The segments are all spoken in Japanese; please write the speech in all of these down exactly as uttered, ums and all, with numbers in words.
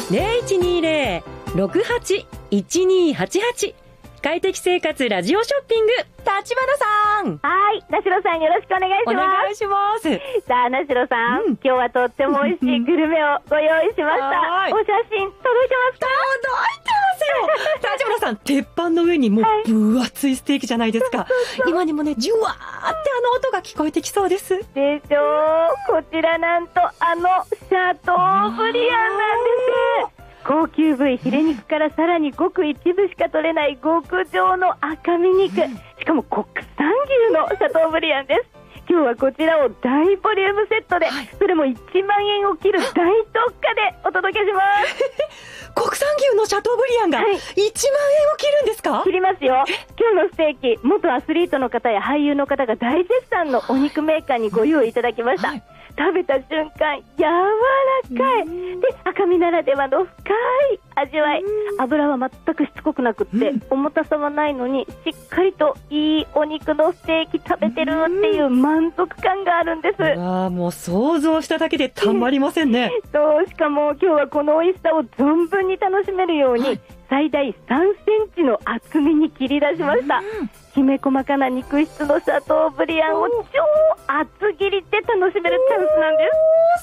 ゼロいちにゼロ ろくはち いちにはちはち。快適生活ラジオショッピング、立花さん。 はい、なしろさんよろしくお願いします。 お願いします。 さあ、なしろさん、うん、今日はとっても美味しいグルメをご用意しました。お写真届いてますか？ 届いてますよ。立花さん、鉄板の上にもう分厚いステーキじゃないですか。はい、今にもね、ジュワーってあの音が聞こえてきそうです。 でしょう。こちらなんとあのシャトーブリアンなんです。高級部位ヒレ肉からさらにごく一部しか取れない極上の赤身肉、しかも国産牛のシャトーブリアンです。今日はこちらを大ボリュームセットで、はい、それもいちまんえんを切る大特価でお届けします国産牛のシャトーブリアンがいちまんえんを切るんですか？ 切りますよ。今日のステーキ、元アスリートの方や俳優の方が大絶賛のお肉メーカーにご用意いただきました、はい、食べた瞬間柔らかいで、赤身ならではの深い味わい、油は全くしつこくなくって、重たさはないのにしっかりといいお肉のステーキ食べてるっていう満足感があるんです。 ああ、もう想像しただけでたまりませんねそう、しかも今日はこの美味しさを存分に楽しめるように、はい、最大さんセンチの厚みに切り出しました。きめ細かな肉質のシャトーブリアンを超厚切りで楽しめるチャンスなんです。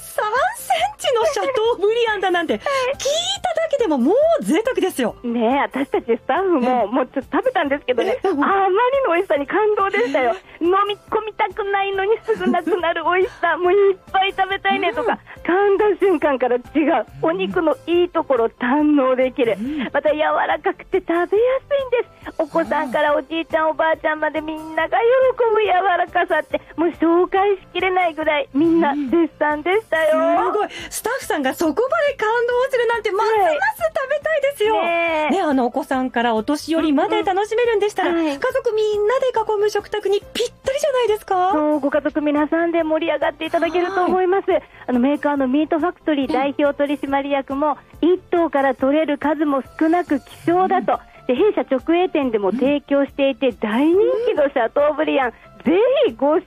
さんセンチのシャトーブリアンだなんて聞いただけでももう贅沢ですよね。え、私たちスタッフももうちょっと食べたんですけどね、あまりの美味しさに感動でしたよ。飲み込みたくないのにすぐなくなる美味しさ、もういっぱい食べたいねとか、噛んだ瞬間から違うお肉のいいところを堪能できる。また柔らかくて食べやすいんです。お子さんからおじいちゃんおばあちゃんまでみんなが喜ぶ柔らかさって、もう紹介しきれないぐらいみんな絶賛でしたよ。 すごい、スタッフさんがそこまで感動するなんてますます食べたいですよ、ねね、あのお子さんからお年寄りまで楽しめるんでしたら、うんうん、家族みんなで囲む食卓にぴったりじゃないですか。 そう、ご家族皆さんで盛り上がっていただけると思います。あのメーカーのミートファクトリー代表取締役も、いっ頭から取れる数も少なく希少だと、うんで弊社直営店でも提供していて大人気のシャトーブリアン、ぜひご試